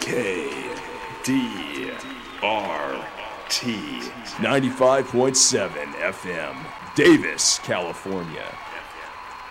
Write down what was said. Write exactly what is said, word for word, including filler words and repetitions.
K D R T ninety-five point seven F M, Davis, California.